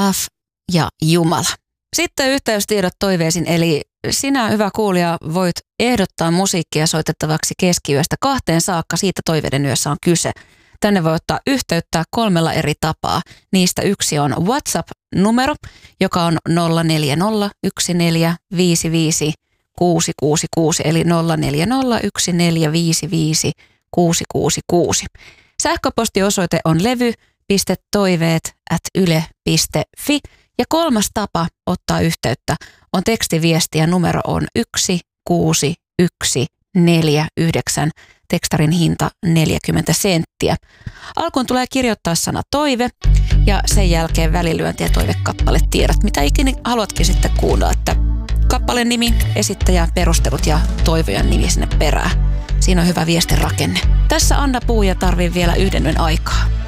F ja Jumala. Sitten yhteystiedot toiveisiin, eli sinä, hyvä kuulija, voit ehdottaa musiikkia soitettavaksi keskiyöstä 2 saakka. Siitä toiveiden yössä on kyse. Tänne voi ottaa yhteyttä 3 eri tapaa. Niistä yksi on WhatsApp-numero, joka on 0401455666, eli 0401455666. Sähköpostiosoite on levy.toiveet@yle.fi. Ja 3. tapa ottaa yhteyttä on tekstiviesti ja numero on 16149. Tekstarin hinta 40 senttiä. Alkuun tulee kirjoittaa sana toive ja sen jälkeen välilyönti ja toivekappaletiedot. Mitä ikinä haluatkin sitten kuunnella, että kappaleen nimi, esittäjä, perustelut ja toivojan nimi sinne perään. Siinä on hyvä viestin rakenne. Tässä Anna Puuja tarvii vielä 1 yön aikaa.